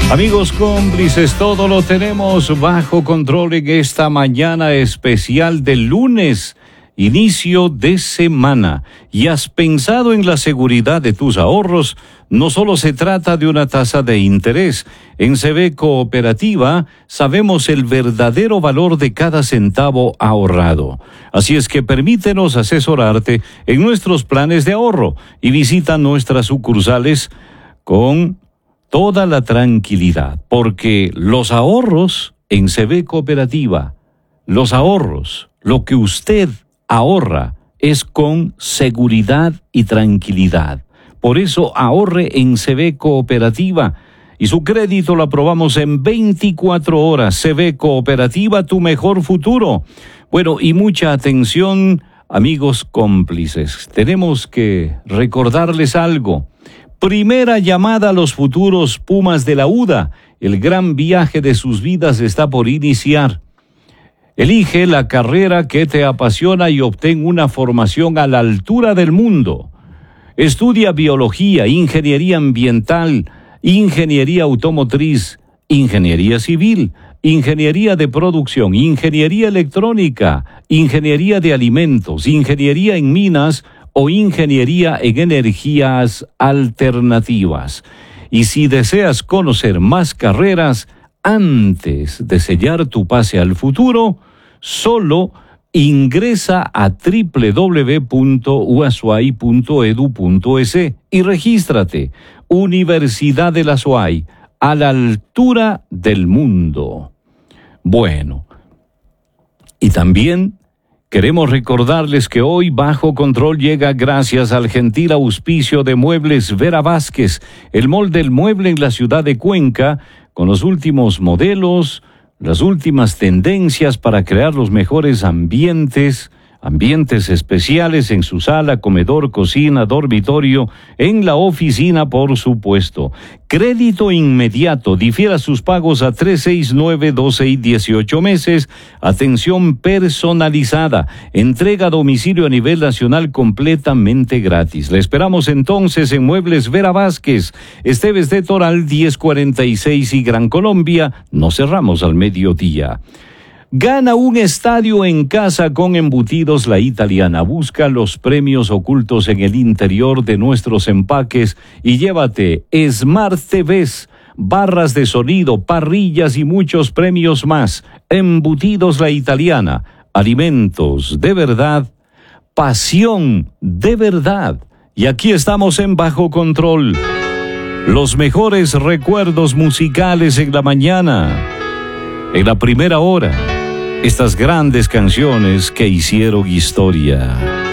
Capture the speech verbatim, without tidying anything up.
Amigos cómplices, todo lo tenemos bajo control en esta mañana especial del lunes, inicio de semana. ¿Y has pensado en la seguridad de tus ahorros? No solo se trata de una tasa de interés. En C B Cooperativa sabemos el verdadero valor de cada centavo ahorrado. Así es que permítenos asesorarte en nuestros planes de ahorro y visita nuestras sucursales con toda la tranquilidad, porque los ahorros en C B Cooperativa, los ahorros, lo que usted ahorra es con seguridad y tranquilidad. Por eso ahorre en C B Cooperativa y su crédito lo aprobamos en veinticuatro horas. C B Cooperativa, tu mejor futuro. Bueno, y mucha atención, amigos cómplices. Tenemos que recordarles algo. Primera llamada a los futuros Pumas de la U D A. El gran viaje de sus vidas está por iniciar. Elige la carrera que te apasiona y obtén una formación a la altura del mundo. Estudia biología, ingeniería ambiental, ingeniería automotriz, ingeniería civil, ingeniería de producción, ingeniería electrónica, ingeniería de alimentos, ingeniería en minas o ingeniería en energías alternativas. Y si deseas conocer más carreras antes de sellar tu pase al futuro, solo ingresa a doble u doble u doble u punto u a s u a y punto e d u punto e s y regístrate. Universidad de la S U A Y, a la altura del mundo. Bueno, y también queremos recordarles que hoy Bajo Control llega gracias al gentil auspicio de Muebles Vera Vázquez, el mall del mueble en la ciudad de Cuenca, con los últimos modelos, las últimas tendencias para crear los mejores ambientes, ambientes especiales en su sala, comedor, cocina, dormitorio, en la oficina, por supuesto. Crédito inmediato, difiera sus pagos a tres, seis, nueve, doce y dieciocho meses. Atención personalizada, entrega a domicilio a nivel nacional completamente gratis. Le esperamos entonces en Muebles Vera Vázquez, Esteves de Toral diez cuarenta y seis y Gran Colombia. Nos cerramos al mediodía. Gana un estadio en casa con Embutidos La Italiana. Busca los premios ocultos en el interior de nuestros empaques y llévate Smart T Vs, barras de sonido, parrillas y muchos premios más. Embutidos La Italiana. Alimentos de verdad, pasión de verdad. Y aquí estamos en Bajo Control. Los mejores recuerdos musicales en la mañana, en la primera hora. Estas grandes canciones que hicieron historia.